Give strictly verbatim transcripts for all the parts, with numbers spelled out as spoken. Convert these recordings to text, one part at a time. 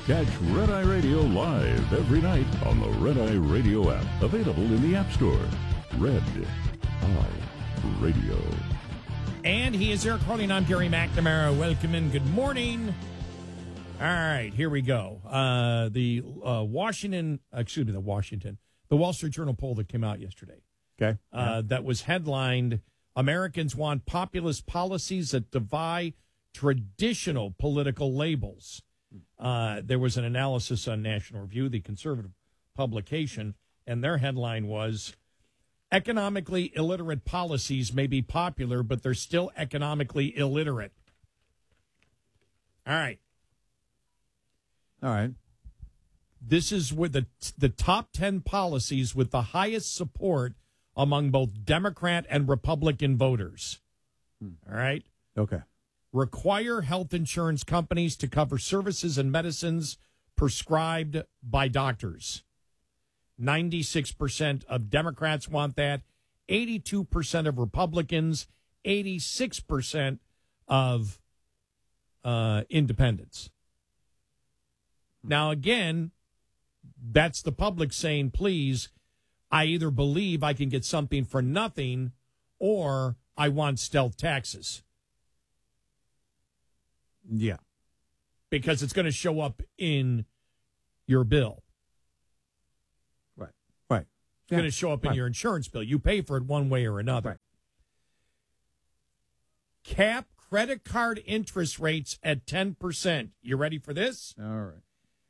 Catch Red Eye Radio live every night on the Red Eye Radio app. Available in the App Store. Red Eye Radio. And he is Eric Harley, and I'm Gary McNamara. Welcome in. Good morning. All right, here we go. Uh, the uh, Washington, excuse me, the Washington, the Wall Street Journal poll that came out yesterday. Okay. Uh, yeah. That was headlined, Americans want populist policies that defy traditional political labels. Uh, there was an analysis on National Review, the conservative publication, and their headline was, economically illiterate policies may be popular, but they're still economically illiterate. All right. All right. This is with the the top ten policies with the highest support among both Democrat and Republican voters. Hmm. All right. Okay. Require health insurance companies to cover services and medicines prescribed by doctors. ninety-six percent of Democrats want that. eighty-two percent of Republicans. eighty-six percent of uh, independents. Now, again, that's the public saying, please, I either believe I can get something for nothing or I want stealth taxes. Yeah. Because it's going to show up in your bill. Right. Right. It's yeah. going to show up in right. your insurance bill. You pay for it one way or another. Right. Cap credit card interest rates at ten percent. You ready for this? All right.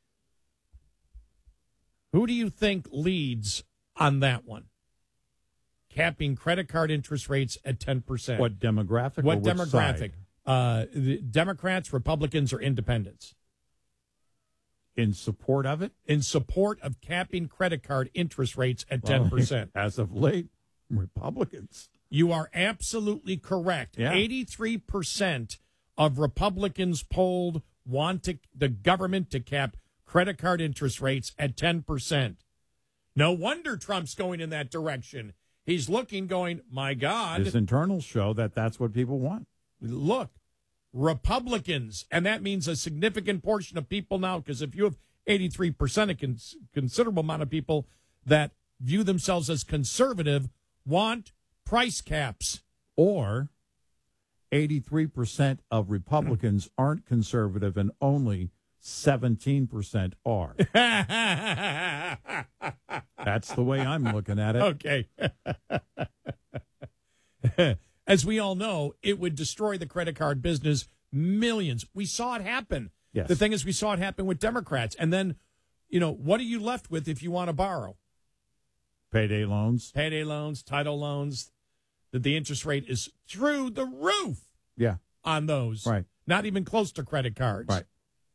Who do you think leads on that one? Capping credit card interest rates at ten percent. What demographic? What or which demographic? Side? Uh, the Democrats, Republicans, or independents? In support of it? In support of capping credit card interest rates at ten percent. Well, as of late, Republicans. You are absolutely correct. Yeah. eighty-three percent of Republicans polled want to, the government to cap credit card interest rates at ten percent. No wonder Trump's going in that direction. He's looking, going, my God. His internals show that that's what people want. Look, Republicans, and that means a significant portion of people now, because if you have eighty-three percent, a cons- considerable amount of people that view themselves as conservative want price caps. Or eighty-three percent of Republicans aren't conservative and only seventeen percent are. That's the way I'm looking at it. Okay. As we all know, it would destroy the credit card business, millions. We saw it happen. Yes. The thing is, we saw it happen with Democrats. And then, you know, what are you left with if you want to borrow? Payday loans. Payday loans, title loans, that the interest rate is through the roof Yeah. on those. Right. Not even close to credit cards. Right.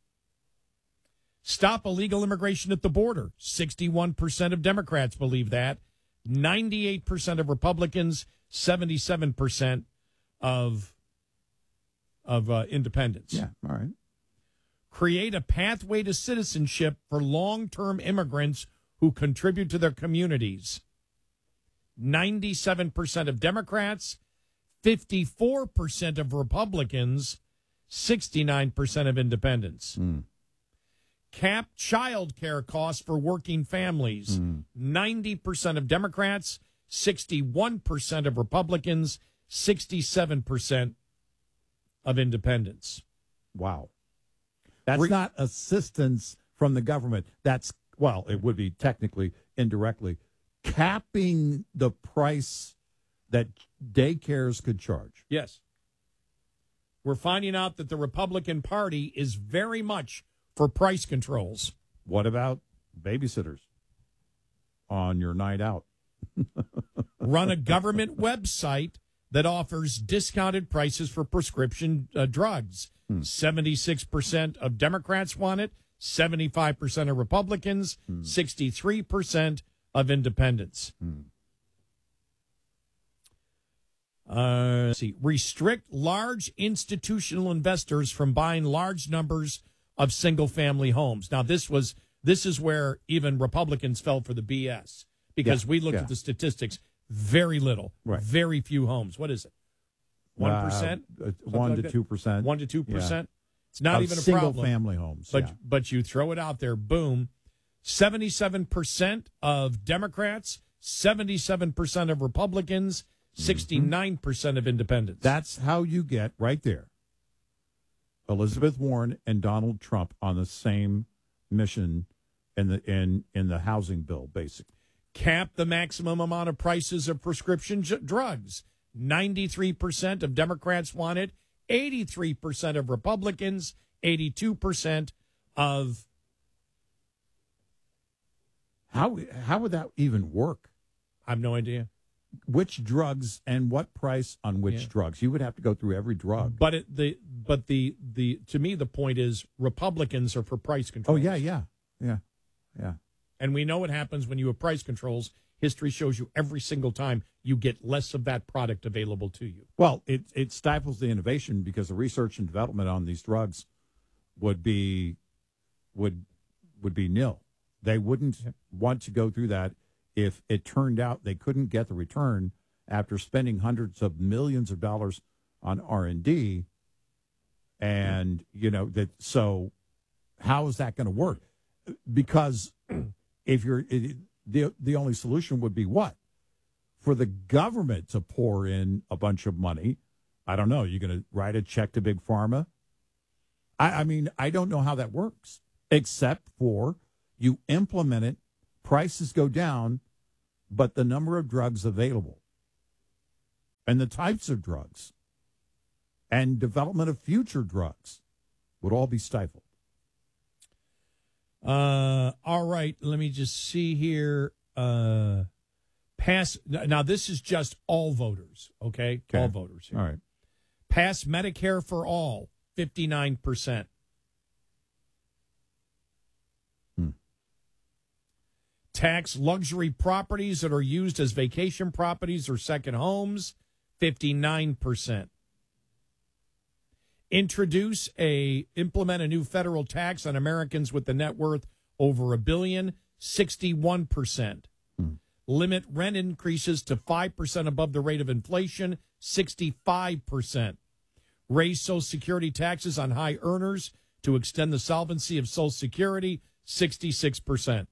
Stop illegal immigration at the border. sixty-one percent of Democrats believe that. ninety-eight percent of Republicans, seventy-seven percent of of uh, independents. Yeah, all right. Create a pathway to citizenship for long-term immigrants who contribute to their communities. ninety-seven percent of Democrats, fifty-four percent of Republicans, sixty-nine percent of independents. Mm. Cap child care costs for working families. Mm. ninety percent of Democrats, sixty-one percent of Republicans, sixty-seven percent of independents. Wow. That's Re- not assistance from the government. That's, well, it would be technically indirectly capping the price that daycares could charge. Yes. We're finding out that the Republican Party is very much for price controls. What about babysitters on your night out? Run a government website that offers discounted prices for prescription uh, drugs. Hmm. seventy-six percent of Democrats want it, seventy-five percent of Republicans, hmm. sixty-three percent of independents. Hmm. Uh, let's see. Restrict large institutional investors from buying large numbers of single-family homes. Now, this was this is where even Republicans fell for the B S, because yeah, we looked yeah. at the statistics. Very little, right. very few homes. What is it? One uh, percent, uh, one like to two percent, one to two percent. It's not of even a single problem. family homes. But yeah. but you throw it out there, boom. seventy-seven percent of Democrats, seventy-seven percent of Republicans, sixty-nine percent of independents. That's how you get right there Elizabeth Warren and Donald Trump on the same mission in the in in the housing bill, basically. Cap the maximum amount of prices of prescription j- drugs. ninety-three percent of Democrats want it, eighty-three percent of Republicans, eighty-two percent of... How how would that even work? I have no idea. Which drugs and what price on which Yeah. drugs? You would have to go through every drug. But it, the but the the to me the point is Republicans are for price control. Oh, yeah, yeah, yeah, yeah. And we know what happens when you have price controls. History shows you every single time you get less of that product available to you. Well, it, it stifles the innovation because the research and development on these drugs would be would would be nil. They wouldn't want to go through that if it turned out they couldn't get the return after spending hundreds of millions of dollars on R and D. And, you know, that so how is that going to work? Because if you're it, the the only solution would be what? For the government to pour in a bunch of money. I don't know. You're going to write a check to Big Pharma? I, I mean, I don't know how that works, except for you implement it, prices go down, but the number of drugs available and the types of drugs and development of future drugs would all be stifled. Uh, all right. Let me just see here. Uh, pass. Now, this is just all voters, okay? Okay. All voters here. All right. Pass Medicare for all, fifty-nine percent. Hmm. Tax luxury properties that are used as vacation properties or second homes, fifty-nine percent. Introduce a, implement a new federal tax on Americans with a net worth over a billion, sixty-one percent. Hmm. Limit rent increases to five percent above the rate of inflation, sixty-five percent. Raise Social Security taxes on high earners to extend the solvency of Social Security, sixty-six percent.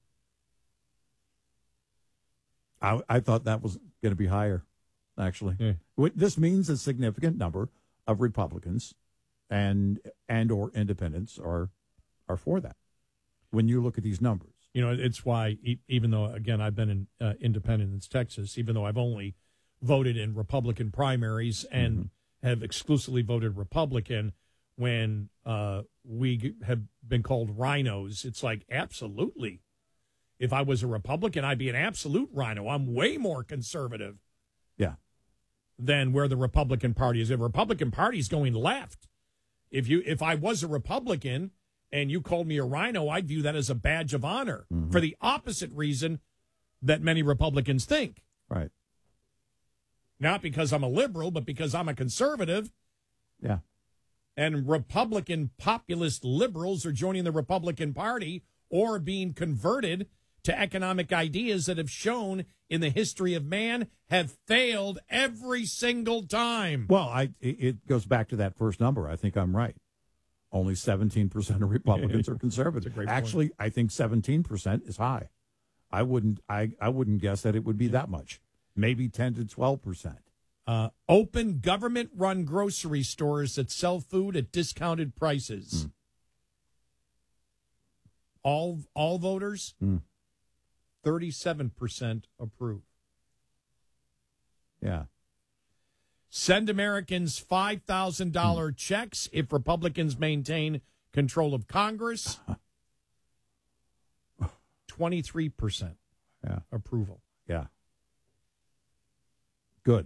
I, I thought that was going to be higher, actually. Yeah. What- This means a significant number of Republicans and and or independents are are for that. When you look at these numbers, You know, it's why, e- even though, again, I've been in uh, Independence, Texas, even though I've only voted in Republican primaries and mm-hmm. have exclusively voted Republican, when uh, we g- have been called rhinos, it's like, absolutely. If I was a Republican, I'd be an absolute rhino. I'm way more conservative yeah, than where the Republican Party is. The Republican Party is going left. If you, if I was a Republican and you called me a rhino, I'd view that as a badge of honor mm-hmm. for the opposite reason that many Republicans think. right, Not because I'm a liberal, but because I'm a conservative. yeah. And Republican populist liberals are joining the Republican Party or being converted to economic ideas that have shown in the history of man have failed every single time. Well, I it it goes back to that first number. I think I'm right. Only seventeen percent of Republicans are conservative. That's a great Actually, point. I think seventeen percent is high. I wouldn't I, I wouldn't guess that it would be that much. Maybe ten to twelve percent. Uh, open government-run grocery stores that sell food at discounted prices. Mm. All all voters, Mm. thirty-seven percent approve. Yeah. Send Americans five thousand dollars checks if Republicans maintain control of Congress. twenty-three percent Yeah. approval. Yeah. Good.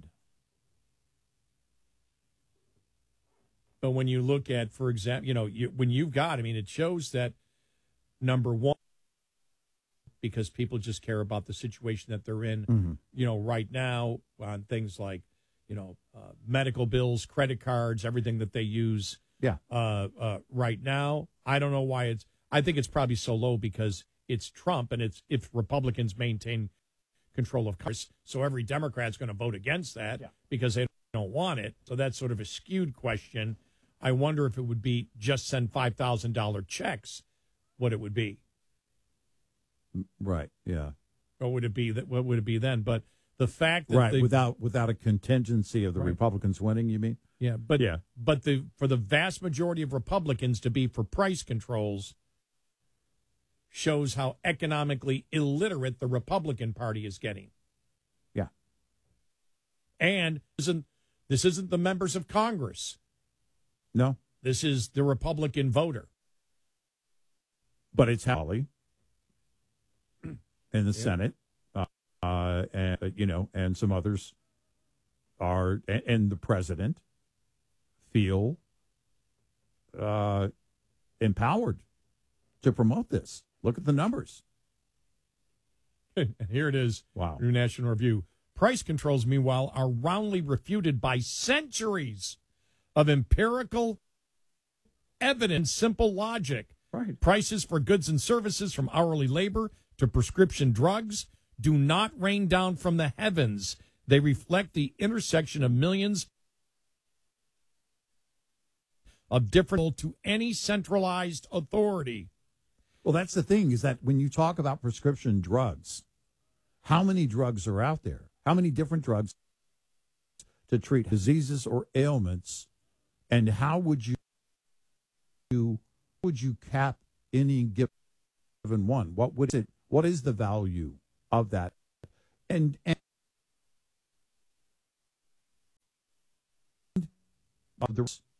But when you look at, for example, you know, you, when you've got, I mean, it shows that, number one, because people just care about the situation that they're in, Mm-hmm. you know, right now on things like, you know, uh, medical bills, credit cards, everything that they use. Yeah. Uh, uh, right now, I don't know why it's. I think it's probably so low because it's Trump, and it's if Republicans maintain control of Congress, so every Democrat's going to vote against that Yeah. because they don't want it. So that's sort of a skewed question. I wonder if it would be just send five thousand dollars checks, what it would be. Right, yeah. Or would it be that? What would it be then? But the fact that right the, without without a contingency of the right. Republicans winning, you mean? Yeah, but yeah. but the for the vast majority of Republicans to be for price controls shows how economically illiterate the Republican Party is getting. Yeah. And isn't this isn't the members of Congress. No. This is the Republican voter. But it's Holly in the yeah. Senate, uh, uh, and uh, you know, and some others are, and, and the president feel uh, empowered to promote this. Look at the numbers. And here it is. Wow. New National Review. Price controls, meanwhile, are roundly refuted by centuries of empirical evidence, simple logic. Right. Prices for goods and services, from hourly labor to prescription drugs, do not rain down from the heavens. They reflect the intersection of millions of different to any centralized authority. Well, that's the thing, is that when you talk about prescription drugs, how many drugs are out there? How many different drugs to treat diseases or ailments? And how would you, you would you cap any given one? What would it? What is the value of that? And and of the